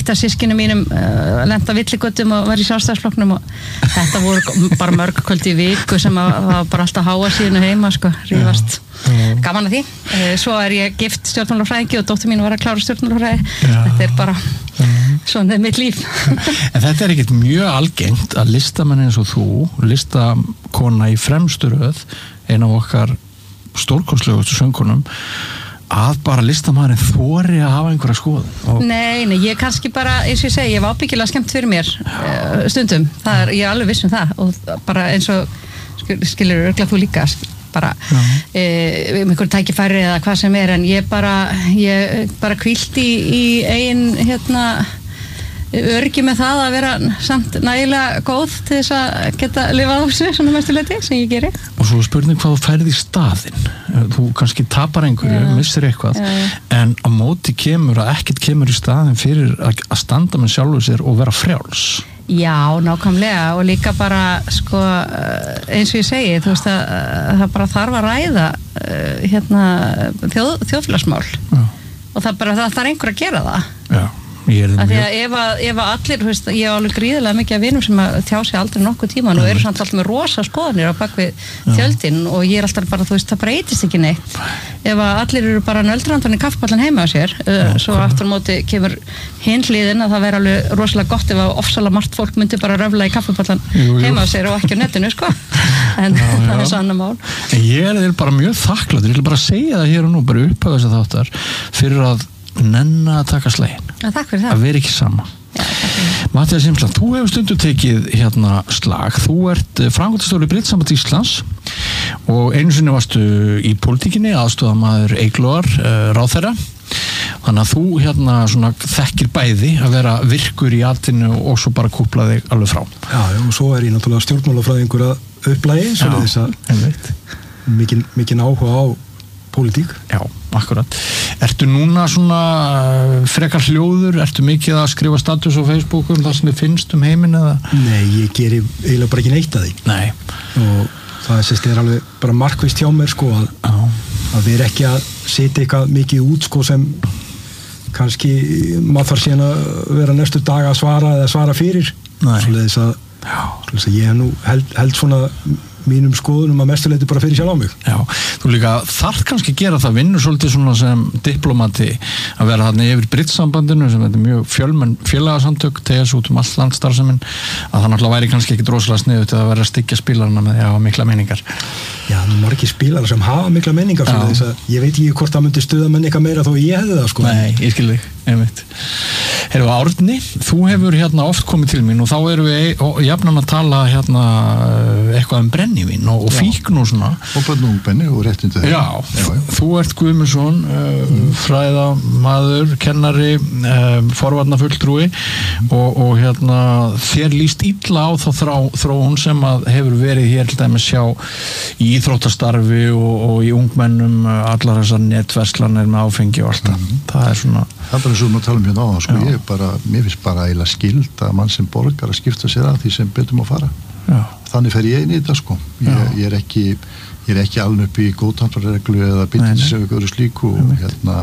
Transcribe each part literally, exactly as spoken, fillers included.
eitt af systkinum mínum uh, lent á villigötum og var í Sjálfstæðisflokknum og þetta voru bara mörg kvöld í viku sem að, að bara alltaf háa síðan heima sko, rífast mm. gaman að því, uh, svo er ég gift stjórnmálafræðingi og dóttir mín var að klára stjórnmálafræði, þetta er bara mm. svona mitt líf. En þetta er ekkert mjög algengt að listamenn eins og þú, listakona í fremstu röð, ein af okkar stórkostlegustu söngkonum, að bara listamæðurinn þori að hafa einhverja skoðun. Og... Nei, nei, ég kannski bara, eins og ég segi, ég var ábyggilega skemmt fyrir mér uh, stundum, það er, ég er alveg viss um það og bara eins og skilur örgla þú líka, bara uh, um einhverju tækifæri eða hvað sem er, en ég bara ég bara kvílt í, í ein hérna öryggi með það að vera samt nægilega góð til þess að geta lifað á þessu svona mestu leyti sem ég geri. Og svo spurning hvað þú færði í staðinn. Þú kannski tapar einhverju, ja. Missir eitthvað, ja. En á móti kemur að ekkert kemur í staðinn fyrir að, að standa með sjálfur sér og vera frjáls. Já, nákvæmlega og líka bara sko eins og ég segi, þú veist að það bara þarf að ræða hérna þjóð, þjóðfélagsmál ja. Og það bara það þarf einhver að gera það. Já. Ég að því að ef, að, ef að allir, þú veist, ég á alveg gríðilega mikið af vinum sem að tjá sig aldrei nokkuð tíman og eru samt alltaf með rosa skoðanir á bakvið þjöldin og ég er alltaf bara, þú veist, það breytist ekki neitt ef að allir eru bara nöldrandan í kaffipallan heima á sér, uh, svo aftur móti kemur hinn hliðin að það væri alveg rosalega gott ef að ofsalega margt fólk myndi bara röfla í kaffipallan heima á sér og ekki á netinu, sko en já, það er svo annar mál. En ég er bara mjög þakklátur, ég vil bara segja það hér og nú, bara upp á þess að þáttar fyrir að nenna að taka slægin að vera ekki sama. Matthías Simson, þú hefur stundu tekið hérna slag, þú ert framkvæmdastjóri Brittsamband Íslands og einu sinni varstu í pólitíkinni aðstoðarmaður Eyglóar uh, ráðherra, þannig að þú hérna svona þekkir bæði að vera virkur í atvinnu og svo bara kúpla þig alveg frá. Já, já, og svo er ég náttúrulega stjórnmálafræðingur að upplægi, svo er þess að mikinn mikinn áhuga á pólitík. Já, akkurat. Ertu núna svona frekar hljóður? Ertu mikið að skrifa status á Facebook um það sem þið finnst um heiminn eða? Nei, ég geri eiginlega bara ekki neitt að því. Nei. Og það sést er alveg bara markvist hjá mér sko að, að við erum ekki að setja eitthvað mikið út sko sem kannski maður þarf síðan að vera næstu dag að svara eða svara fyrir. Svoleiðis að, svoleiðis að ég hef nú held, held svona mínum skoðunum að mestuleiti bara fyrir sjálf á mig. Já, þú líka þarf kannski að gera það, vinnur svolítið svona sem diplomati að vera þarna yfir Brittsambandinu sem þetta er mjög fjölmenn félagasamtök tegast út um allt landstarfseminn að það náttúrulega væri kannski ekki rosalega sniðugt að vera að styggja spílarna með því að hafa mikla meiningar. Já, það er margir spílar sem hafa mikla meiningar fyrir þess að ég veit ekki hvort það myndi stuða menn eitthvað meira þó ég hefði það sko. Nei, ég skil þig, einmitt. Heyrðu, Árni, þú hefur hérna oft komið til mín og þá erum við jafnan að tala hérna eitthvað um brennivín og, og fíkn og svona. Og bönn og ungbenni og réttindi þeirra. Já, já, já, þú ert Guðmundsson, uh, mm. fræðamaður, kennari, uh, forvarnafulltrúi og, og hérna þér líst illa á þá þrá, þróun sem að hefur verið hér til dæmis sjá í íþróttastarfi og, og í ungmennum allar þessar netverslanir með áfengi og allt það. Mm. Það er svona... Það er bara eins og við talum hérna á það, sko, ég er bara, mér finnst bara eiginlega skyld að mann sem borgar að skipta sér að því sem betur má fara. Já. Þannig fer ég inn í þetta, sko. Ég, ég er ekki, ég er ekki alveg upp í góðtandvarreglu eða byttis sem við görum slíku og hérna,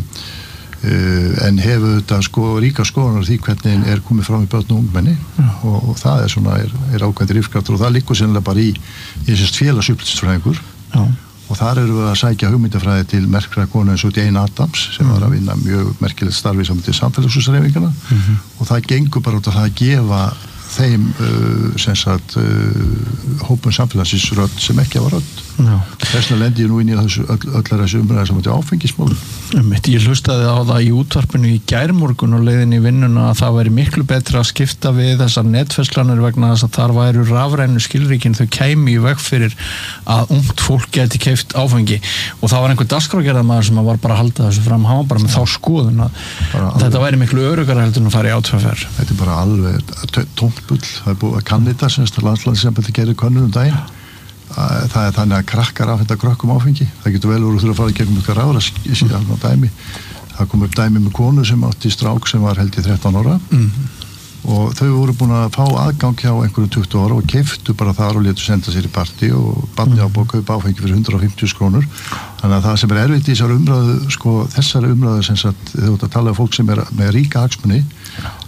uh, en hefur þetta sko ríka skoðunar því hvernig er komið fram í börn og ungmenni og, og það er svona, er, er ákveðin drifkraftur og það liggur sennilega bara í, ég sést félagsupplýstisfræðingur. Já. Og þar eru við að sækja hugmyndafræði til merkra konu eins og Jane Addams sem mm. var að vinna mjög merkilegt starfi saman til samfélagshúsareyfingarna mm-hmm. og það gengur bara út af það að gefa þeim uh, sem sagt uh, hópum samfélagsins rödd sem ekki hafa rödd. Þessna lendi ég nú inn í þessu öll, öllar þessu umræði sem átti áfengismálum. Ég hlustaði á það í útvarpinu í gærmorgun og leiðin í vinnuna að það væri miklu betra að skipta við þessar netverslanir vegna þess að þar væru rafrænu skilríkin þau kæmi í veg fyrir að ungt fólk geti keypt áfengi og það var einhver dagskrárgerðarmaður sem var bara að halda þessu fram, hann var bara með þá skoðun að þetta væri miklu öruggara heldur en að fara í átfæðferð. Þetta er bara alveg tómt bull, það er búið að kannita sem landslandssambandi gerir könnun um daginn. Það er þannig að krakkar afhenda krökkum áfengi, það getur vel úr að þurfa að fara í gegnum ykkur ára síðan á dæmi. Það kom upp dæmi með konu sem átti strák sem var held í þrettán ára mm-hmm. og þau voru búin að fá aðgang hjá einhverjum tuttugu ára og keyptu bara þar og létu senda sér í partí og barni á búið að kaupa áfengi fyrir hundrað og fimmtíu krónur. Þannig að það sem er erfitt í þessari umræðu, sko þessari umræðu sem sagt, þú ert að tala um fólk sem er með ríka hagsmuni